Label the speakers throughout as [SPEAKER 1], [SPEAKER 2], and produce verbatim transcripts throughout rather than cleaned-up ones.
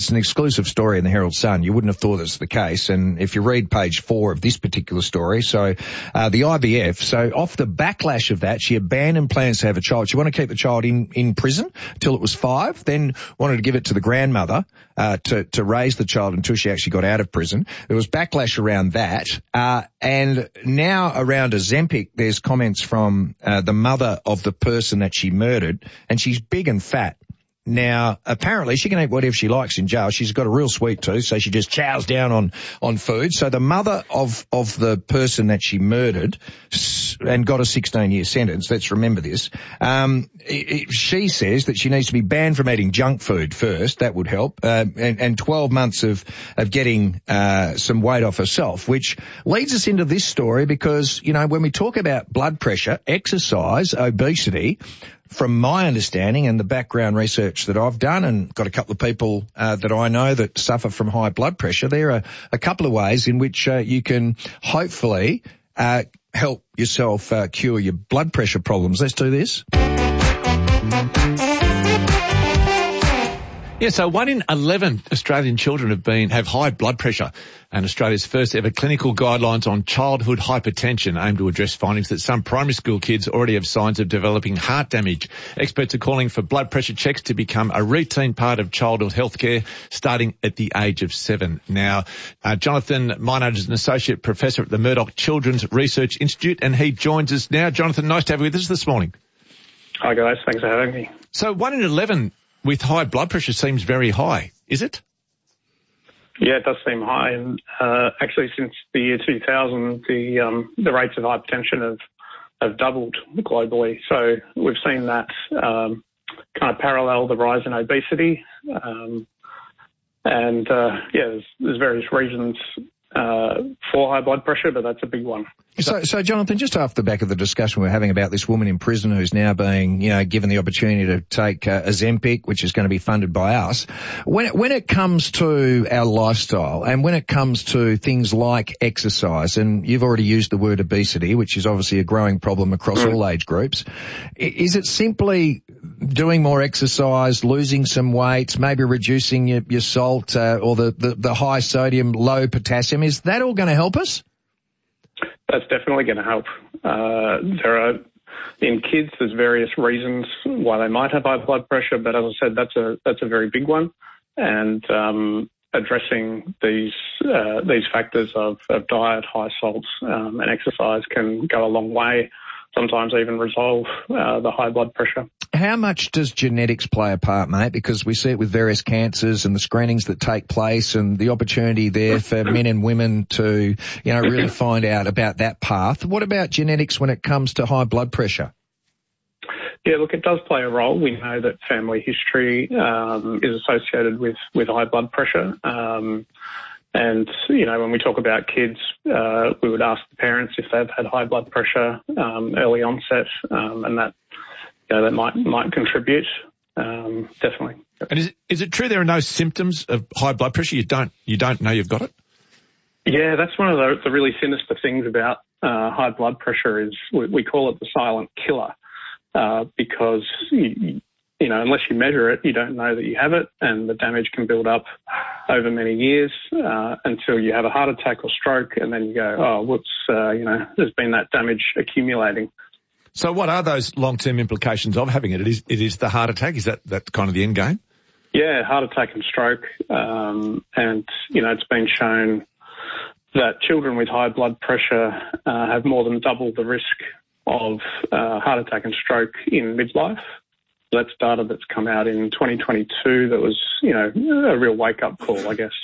[SPEAKER 1] It's an exclusive story in the Herald Sun. You wouldn't have thought it's the case. And if you read page four of this particular story, so uh, the I V F, so off the backlash of that, she abandoned plans to have a child. She wanted to keep the child in, in prison till it was five, then wanted to give it to the grandmother uh, to, to raise the child until she actually got out of prison. There was backlash around that. Uh, and now around Ozempic, there's comments from uh, the mother of the person that she murdered, and she's big and fat. Now, apparently she can eat whatever she likes in jail. She's got a real sweet tooth, so she just chows down on, on food. So the mother of, of the person that she murdered and got a sixteen year sentence, let's remember this, um, it, it, she says that she needs to be banned from eating junk food first. That would help. Uh, and, and twelve months of, of getting, uh, some weight off herself, which leads us into this story because, you know, when we talk about blood pressure, exercise, obesity, from my understanding and the background research that I've done and got a couple of people uh, that I know that suffer from high blood pressure, there are a couple of ways in which uh, you can hopefully uh, help yourself uh, cure your blood pressure problems. Let's do this.
[SPEAKER 2] Yeah, so one in eleven Australian children have been have high blood pressure, and Australia's first ever clinical guidelines on childhood hypertension aim to address findings that some primary school kids already have signs of developing heart damage. Experts are calling for blood pressure checks to become a routine part of childhood healthcare starting at the age of seven. Now, uh, Jonathan Minard is an associate professor at the Murdoch Children's Research Institute, and he joins us now. Jonathan, nice to have you with us this morning.
[SPEAKER 3] Hi guys, thanks for having me.
[SPEAKER 2] So one in eleven with high blood pressure seems very high, is it?
[SPEAKER 3] Yeah, it does seem high, and uh, actually since the year two thousand, the um, the rates of hypertension have have doubled globally. So we've seen that um, kind of parallel the rise in obesity, um, and uh, yeah, there's, there's various reasons uh, for high blood pressure, but that's a big one.
[SPEAKER 1] So, so Jonathan, just off the back of the discussion we're having about this woman in prison who's now being, you know, given the opportunity to take uh, Ozempic, which is going to be funded by us, when it, when it comes to our lifestyle and when it comes to things like exercise, and you've already used the word obesity, which is obviously a growing problem across mm. all age groups, is it simply doing more exercise, losing some weight, maybe reducing your, your salt uh, or the, the, the high sodium, low potassium? Is that all going to help us?
[SPEAKER 3] That's definitely going to help. Uh, there are, in kids, there's various reasons why they might have high blood pressure, but as I said, that's a that's a very big one. And um, addressing these uh, these factors of, of diet, high salts, um, and exercise can go a long way. Sometimes even resolve uh, the high blood pressure.
[SPEAKER 1] How much does genetics play a part, mate? Because we see it with various cancers and the screenings that take place and the opportunity there for men and women to, you know, really find out about that path. What about genetics when it comes to high blood pressure?
[SPEAKER 3] Yeah, look, it does play a role. We know that family history um, is associated with, with high blood pressure. Um, And, you know, when we talk about kids, uh, we would ask the parents if they've had high blood pressure, um, early onset, um, and that, you know, that might, might contribute, um, definitely.
[SPEAKER 2] And is, is it true there are no symptoms of high blood pressure? You don't, you don't know you've got it?
[SPEAKER 3] Yeah, that's one of the, the really sinister things about, uh, high blood pressure is we, we call it the silent killer, uh, because you, you know, unless you measure it, you don't know that you have it, and the damage can build up over many years uh, until you have a heart attack or stroke, and then you go, oh, whoops, uh, you know, there's been that damage accumulating.
[SPEAKER 2] So what are those long-term implications of having it? It is, it is the heart attack? Is that, that kind of the end game?
[SPEAKER 3] Yeah, heart attack and stroke. Um, and, you know, it's been shown that children with high blood pressure uh, have more than double the risk of uh, heart attack and stroke in midlife. That's data that's come out in twenty twenty-two that was, you know, a real wake-up call, I guess.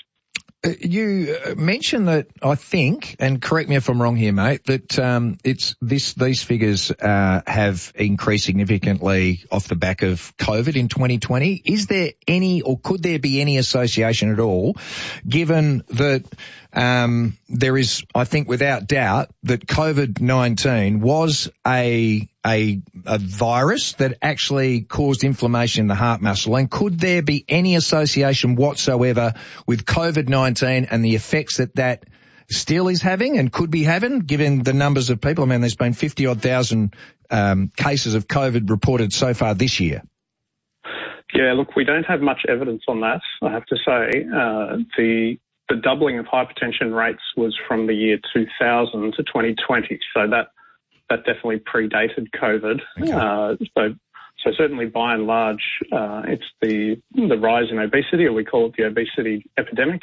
[SPEAKER 1] You mentioned that, I think, and correct me if I'm wrong here, mate, that um, it's this these figures uh, have increased significantly off the back of COVID in twenty twenty. Is there any, or could there be any association at all, given that um, there is, I think, without doubt, that COVID nineteen was a A, a virus that actually caused inflammation in the heart muscle? And could there be any association whatsoever with COVID nineteen and the effects that that still is having and could be having, given the numbers of people? I mean, there's been fifty odd thousand um, cases of COVID reported so far this year.
[SPEAKER 3] Yeah, look, we don't have much evidence on that, I have to say. Uh, the the doubling of hypertension rates was from the year two thousand to twenty twenty, so that that definitely predated COVID.
[SPEAKER 1] Okay.
[SPEAKER 3] Uh, so, so certainly by and large, uh, it's the the rise in obesity, or we call it the obesity epidemic,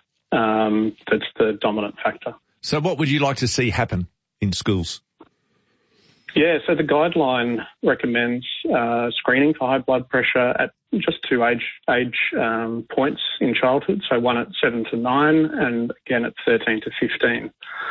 [SPEAKER 3] um, that's the dominant factor.
[SPEAKER 2] So what would you like to see happen in schools?
[SPEAKER 3] Yeah, so the guideline recommends uh, screening for high blood pressure at just two age age um, points in childhood, so one at seven to nine and again at thirteen to fifteen.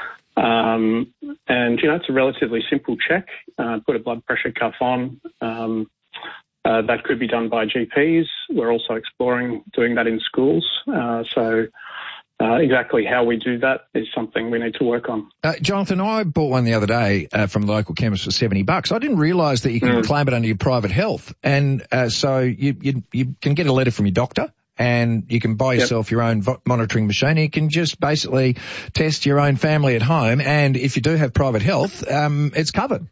[SPEAKER 3] Um, and, you know, it's a relatively simple check. Uh, put a blood pressure cuff on. Um, uh, that could be done by G Ps. We're also exploring doing that in schools. Uh, so uh, exactly how we do that is something we need to work on.
[SPEAKER 1] Uh, Jonathan, I bought one the other day uh, from the local chemist for seventy bucks. I didn't realise that you can mm. claim it under your private health. And uh, so you, you you can get a letter from your doctor, and you can buy yourself yep. your own vo- monitoring machine. You can just basically test your own family at home, and if you do have private health, um, it's covered.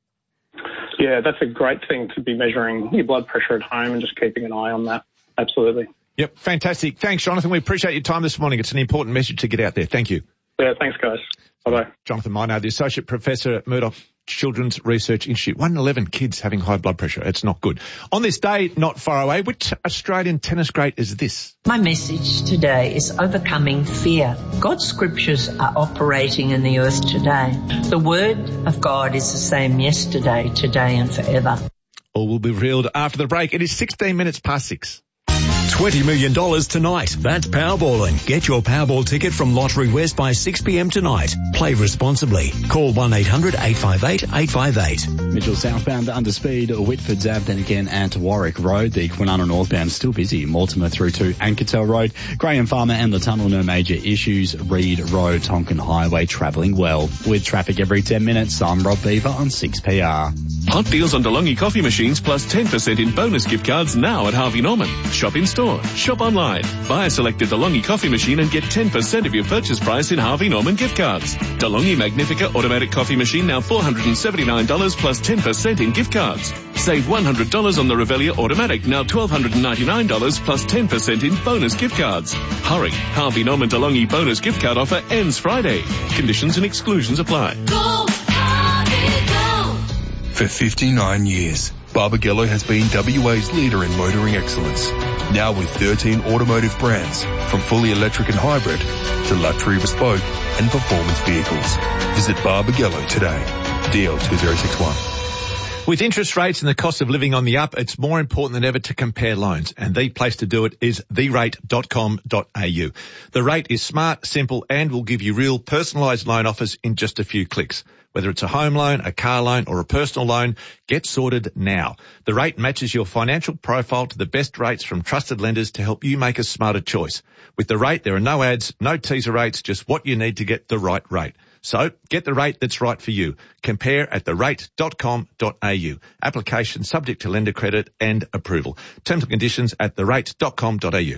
[SPEAKER 3] Yeah, that's a great thing to be measuring your blood pressure at home and just keeping an eye on that. Absolutely.
[SPEAKER 2] Yep, fantastic. Thanks, Jonathan. We appreciate your time this morning. It's an important message to get out there. Thank you.
[SPEAKER 3] Yeah, thanks, guys. Bye-bye.
[SPEAKER 2] Jonathan Minard, the Associate Professor at Murdoch Children's Research Institute. one in eleven kids having high blood pressure. It's not good. On this day, not far away, which Australian tennis great is this?
[SPEAKER 4] My message today is overcoming fear. God's scriptures are operating in the earth today. The word of God is the same yesterday, today and forever.
[SPEAKER 2] All will be revealed after the break. It is sixteen minutes past six.
[SPEAKER 5] twenty million dollars tonight. That's Powerballing. Get your Powerball ticket from Lottery West by six p.m. tonight. Play responsibly. Call one eight hundred eight five eight eight five eight.
[SPEAKER 6] Mitchell southbound under speed, Whitford's Ave, then again and Warwick Road. The Kwinana northbound still busy. Mortimer through to Anketel Road. Graham Farmer and the tunnel, no major issues. Reed Road, Tonkin Highway, travelling well. With traffic every ten minutes, I'm Rob Beaver on six P R.
[SPEAKER 7] Hot deals on DeLonghi coffee machines plus ten percent in bonus gift cards now at Harvey Norman. Shop in store, shop online. Buy a selected DeLonghi coffee machine and get ten percent of your purchase price in Harvey Norman gift cards. DeLonghi Magnifica automatic coffee machine now four hundred seventy-nine dollars plus ten percent in gift cards. Save one hundred dollars on the Revelia automatic, now one thousand two hundred ninety-nine dollars plus ten percent in bonus gift cards. Hurry, Harvey Norman DeLonghi bonus gift card offer ends Friday. Conditions and exclusions apply.
[SPEAKER 8] Go, Harvey, go!
[SPEAKER 9] For fifty-nine years, Barbagallo has been W A's leader in motoring excellence. Now with thirteen automotive brands, from fully electric and hybrid to luxury bespoke and performance vehicles. Visit Barbagallo today. D L two zero six one.
[SPEAKER 2] With interest rates and the cost of living on the up, it's more important than ever to compare loans, and the place to do it is the rate dot com dot a u. The Rate is smart, simple, and will give you real personalised loan offers in just a few clicks. Whether it's a home loan, a car loan, or a personal loan, get sorted now. The Rate matches your financial profile to the best rates from trusted lenders to help you make a smarter choice. With The Rate, there are no ads, no teaser rates, just what you need to get the right rate. So, get the rate that's right for you. Compare at the rate dot com dot a u. Application subject to lender credit and approval. Terms and conditions at the rate dot com dot a u.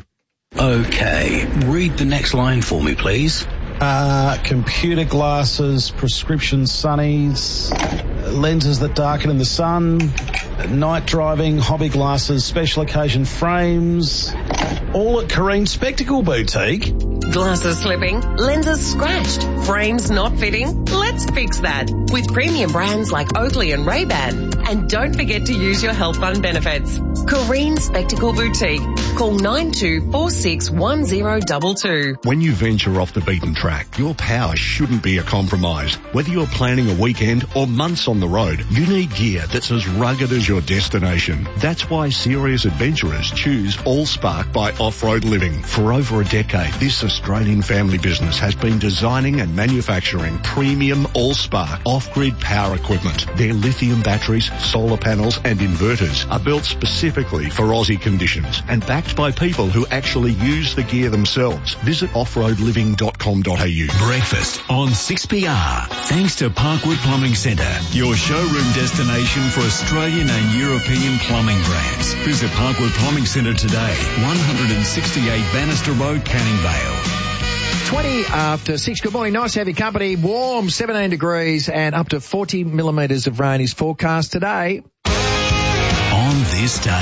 [SPEAKER 10] Okay, read the next line for me, please.
[SPEAKER 11] Uh, computer glasses, prescription sunnies, lenses that darken in the sun, night driving, hobby glasses, special occasion frames, all at Careen Spectacle Boutique.
[SPEAKER 12] Glasses slipping, lenses scratched, frames not fitting? Let's fix that with premium brands like Oakley and Ray-Ban. And don't forget to use your health fund benefits. Careen Spectacle Boutique. Call nine two four six one zero two two.
[SPEAKER 13] When you venture off the beaten track, your power shouldn't be a compromise. Whether you're planning a weekend or months on the road, you need gear that's as rugged as your destination. That's why serious adventurers choose Allspark by Off-Road Living. For over a decade, this Australian family business has been designing and manufacturing premium Allspark off-grid power equipment. Their lithium batteries, solar panels and inverters are built specifically for Aussie conditions and backed by people who actually use the gear themselves. Visit off road living dot com dot a u.
[SPEAKER 5] Breakfast on six P R. Thanks to Parkwood Plumbing Centre, your showroom destination for Australian and European plumbing brands. Visit Parkwood Plumbing Centre today, one sixty-eight Bannister Road, Canning Vale.
[SPEAKER 1] twenty after six. Good morning. Nice to have your company. Warm, seventeen degrees and up to forty millimetres of rain is forecast today.
[SPEAKER 5] On this day.